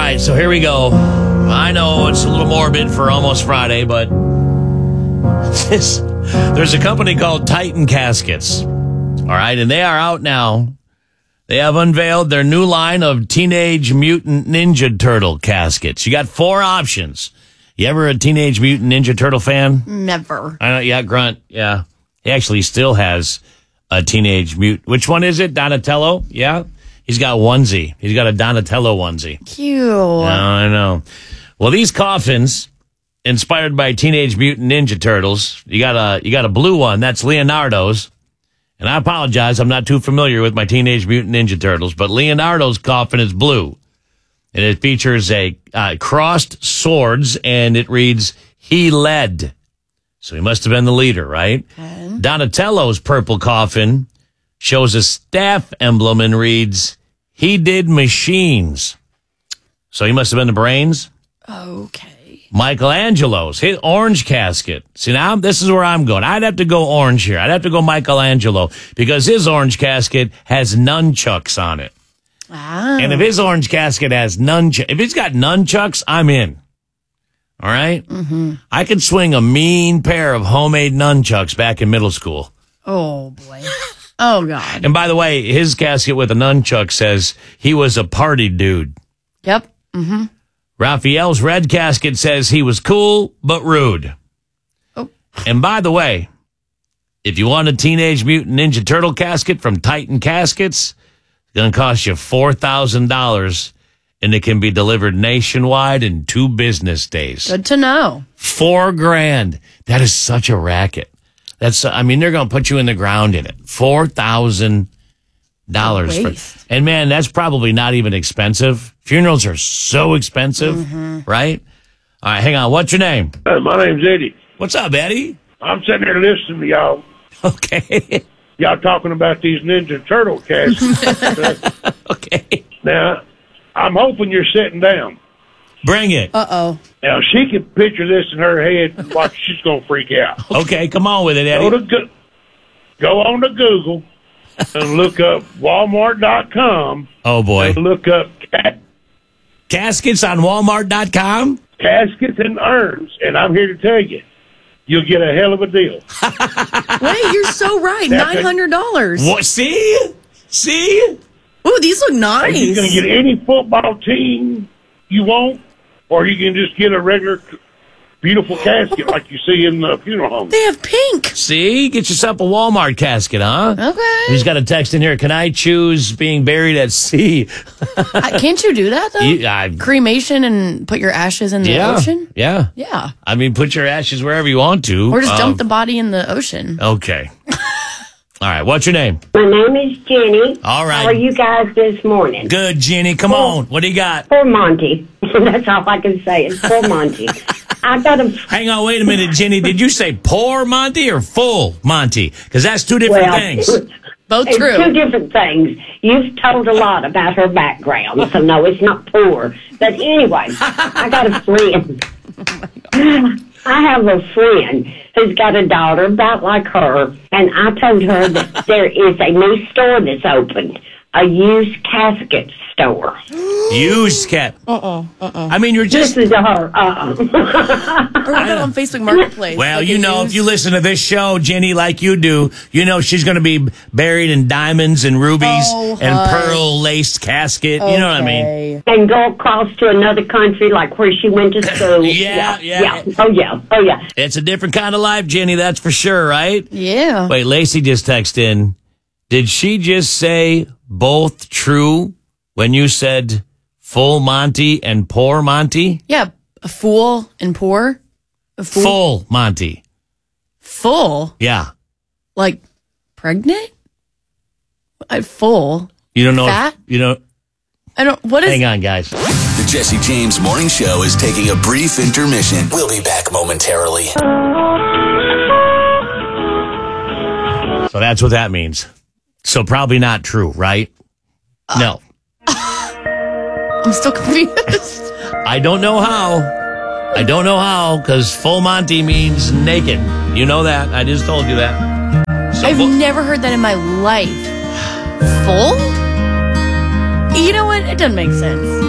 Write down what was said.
right, so here we go. I know it's a little morbid for almost Friday, but there's a company called Titan Caskets. All right, and they are out now. They have unveiled their new line of Teenage Mutant Ninja Turtle caskets. You got 4 options. You ever a Teenage Mutant Ninja Turtle fan? Never. I know, yeah, Grunt, yeah. He actually still has a Teenage Mutant. Which one is it? Donatello? Yeah? He's got a onesie. He's got a Donatello onesie. Cute. I know. Well, these coffins, inspired by Teenage Mutant Ninja Turtles, you got a blue one. That's Leonardo's. And I apologize, I'm not too familiar with my Teenage Mutant Ninja Turtles, but Leonardo's coffin is blue. And it features a crossed swords, and it reads, "He led." So he must have been the leader, right? Okay. Donatello's purple coffin shows a staff emblem and reads, "He did machines." So he must have been the brains. Okay. Michelangelo's, his orange casket. See, now this is where I'm going. I'd have to go orange here. I'd have to go Michelangelo because his orange casket has nunchucks on it. Wow. And if his orange casket has if it's got nunchucks, I'm in. All right? Mm-hmm. I could swing a mean pair of homemade nunchucks back in middle school. Oh, boy. Oh, God. And by the way, his casket with a nunchuck says he was a party dude. Yep. Mm-hmm. Raphael's red casket says he was cool but rude. Oh. And by the way, if you want a Teenage Mutant Ninja Turtle casket from Titan Caskets, it's going to cost you $4,000, and it can be delivered nationwide in 2 business days. Good to know. $4,000. That is such a racket. They're going to put you in the ground in it. $4,000. And man, that's probably not even expensive. Funerals are so expensive, right? All right, hang on. What's your name? My name's Eddie. What's up, Eddie? I'm sitting here listening to y'all. Okay. Y'all talking about these Ninja Turtle caskets. Okay. Now, I'm hoping you're sitting down. Bring it. Uh-oh. Now, she can picture this in her head and watch. She's going to freak out. Okay, come on with it, Eddie. Go on to Google and look up Walmart.com. Oh, boy. And look up caskets on Walmart.com? Caskets and urns. And I'm here to tell you, you'll get a hell of a deal. Wait, you're so right. $900. What? See? Ooh, these look nice. You can get any football team you want, or you can just get a regular beautiful casket like you see in the funeral home. They have pink. See? Get yourself a Walmart casket, huh? Okay. He's got a text in here. Can I choose being buried at sea? Can't you do that, though? Cremation and put your ashes in the ocean? Yeah. Yeah. I mean, put your ashes wherever you want to. Or just dump the body in the ocean. Okay. All right. What's your name? My name is Jenny. All right. How are you guys this morning? Good, Jenny. Come on. What do you got? Poor Monty. That's all I can say is poor Monty. I got him. Hang on. Wait a minute, Jenny. Did you say poor Monty or full Monty? Because that's 2 different things. Both it's true. 2 different things. You've told a lot about her background, so no, it's not poor. But anyway, I got a friend. I have a friend who's got a daughter about like her, and I told her that there is a new store that's opened, a used casket store. Used cat. I mean, you're just... This is her. Or on Facebook Marketplace. Well, like if you listen to this show, Jenny, like you do, she's going to be buried in diamonds and rubies and pearl laced casket. Okay. You know what I mean? And go across to another country like where she went to school. Yeah. Oh, yeah. It's a different kind of life, Jenny, that's for sure, right? Yeah. Wait, Lacey just texted in. Did she just say both true when you said full Monty and poor Monty? Yeah, a fool and poor. Full Monty. Full? Yeah. Like pregnant? Full. You don't know? Fat? I don't. What is? Hang on, guys. The Jesse James Morning Show is taking a brief intermission. We'll be back momentarily. So that's what that means. So probably not true, right? No. I'm still confused. I don't know how, because full Monty means naked. You know that. I just told you that. So I've never heard that in my life. Full? You know what? It doesn't make sense.